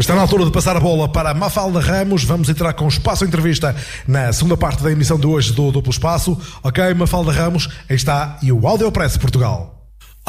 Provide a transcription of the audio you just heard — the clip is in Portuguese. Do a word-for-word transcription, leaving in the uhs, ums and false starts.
Está na altura de passar a bola para a Mafalda Ramos. Vamos entrar com Espaço Entrevista na segunda parte da emissão de hoje do Duplo Espaço. Ok, Mafalda Ramos, aí está, e o Audiopress Portugal.